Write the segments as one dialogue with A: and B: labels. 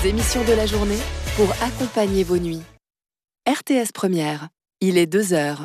A: Émissions de la journée pour accompagner vos nuits. RTS Première, il est 2h.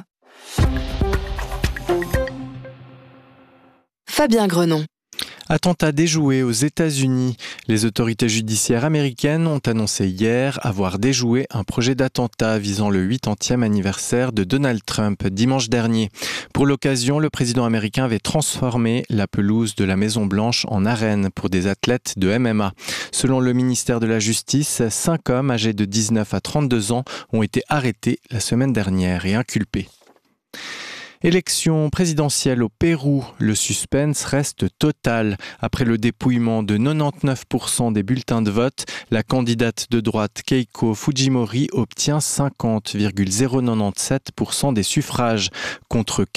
A: Fabien Grenon.
B: Attentat déjoué aux États-Unis. Les autorités judiciaires américaines ont annoncé hier avoir déjoué un projet d'attentat visant le 80e anniversaire de Donald Trump dimanche dernier. Pour l'occasion, le président américain avait transformé la pelouse de la Maison-Blanche en arène pour des athlètes de MMA. Selon le ministère de la Justice, 5 hommes âgés de 19 à 32 ans ont été arrêtés la semaine dernière et inculpés. Élection présidentielle au Pérou, le suspense reste total. Après le dépouillement de 99% des bulletins de vote, la candidate de droite Keiko Fujimori obtient 50,097% des suffrages, contre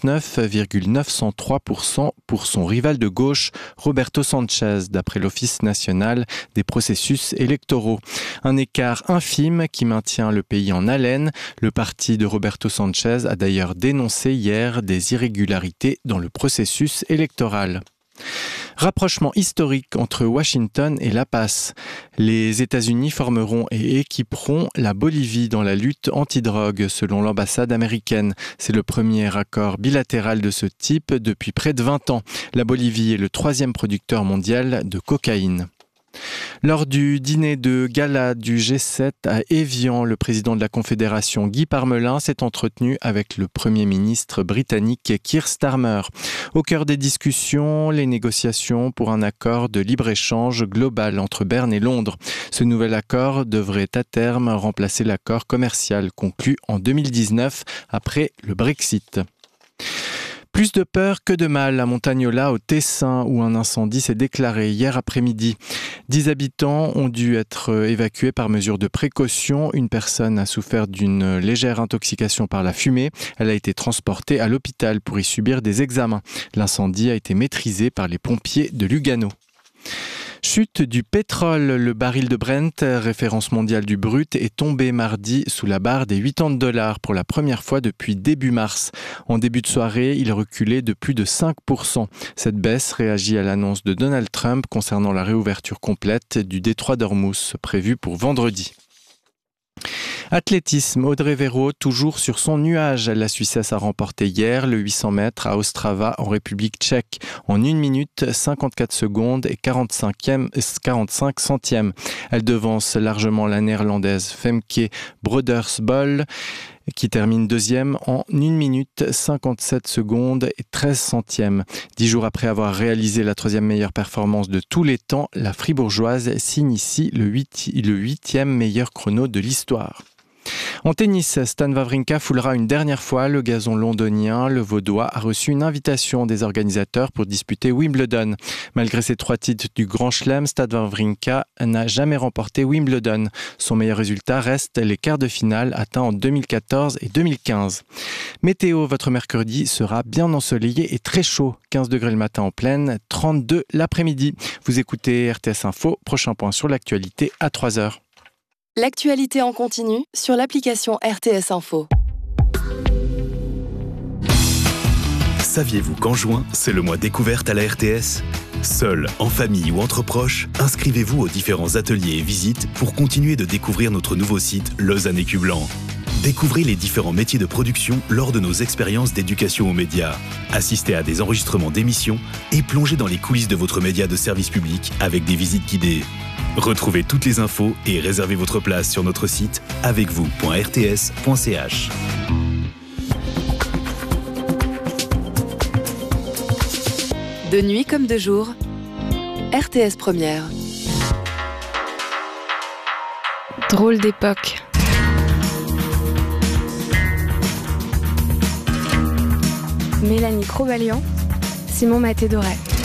B: 49,903% pour son rival de gauche, Roberto Sanchez, d'après l'Office national des processus électoraux. Un écart infime qui maintient le pays en haleine. Le parti de Roberto Sanchez a d'ailleurs dénoncé hier des irrégularités dans le processus électoral. Rapprochement historique entre Washington et La Paz. Les États-Unis formeront et équiperont la Bolivie dans la lutte antidrogue, selon l'ambassade américaine. C'est le premier accord bilatéral de ce type depuis près de 20 ans. La Bolivie est le 3e producteur mondial de cocaïne. Lors du dîner de gala du G7 à Évian, le président de la Confédération Guy Parmelin s'est entretenu avec le Premier ministre britannique Keir Starmer. Au cœur des discussions, les négociations pour un accord de libre-échange global entre Berne et Londres. Ce nouvel accord devrait à terme remplacer l'accord commercial conclu en 2019 après le Brexit. Plus de peur que de mal à Montagnola, au Tessin, où un incendie s'est déclaré hier après-midi. 10 habitants ont dû être évacués par mesure de précaution. Une personne a souffert d'une légère intoxication par la fumée. Elle a été transportée à l'hôpital pour y subir des examens. L'incendie a été maîtrisé par les pompiers de Lugano. Chute du pétrole. Le baril de Brent, référence mondiale du brut, est tombé mardi sous la barre des $80 pour la première fois depuis début mars. En début de soirée, il reculait de plus de 5%. Cette baisse réagit à l'annonce de Donald Trump concernant la réouverture complète du détroit d'Ormuz, prévue pour vendredi. Athlétisme, Audrey Véro, toujours sur son nuage. La Suissesse a remporté hier le 800 mètres à Ostrava en République tchèque en 1 minute 54 secondes et 45 centièmes. Elle devance largement la néerlandaise Femke Brodersbol qui termine deuxième en 1 minute 57 secondes et 13 centièmes. 10 jours après avoir réalisé la 3e meilleure performance de tous les temps, la Fribourgeoise signe ici le 8e meilleur chrono de l'histoire. En tennis, Stan Wawrinka foulera une dernière fois le gazon londonien. Le Vaudois a reçu une invitation des organisateurs pour disputer Wimbledon. Malgré ses 3 titres du Grand Chelem, Stan Wawrinka n'a jamais remporté Wimbledon. Son meilleur résultat reste les quarts de finale atteints en 2014 et 2015. Météo, votre mercredi sera bien ensoleillé et très chaud. 15 degrés le matin en plaine, 32 l'après-midi. Vous écoutez RTS Info, prochain point sur l'actualité à 3h.
A: L'actualité en continu sur l'application RTS Info.
C: Saviez-vous qu'en juin, c'est le mois découverte à la RTS ? Seul, en famille ou entre proches, inscrivez-vous aux différents ateliers et visites pour continuer de découvrir notre nouveau site Lausanne Écu Blanc. Découvrez les différents métiers de production lors de nos expériences d'éducation aux médias. Assistez à des enregistrements d'émissions et plongez dans les coulisses de votre média de service public avec des visites guidées. Retrouvez toutes les infos et réservez votre place sur notre site avecvous.rts.ch.
A: De nuit comme de jour, RTS Première.
D: Drôle d'époque. Mélanie Crobalian, Simon Maté-Doret.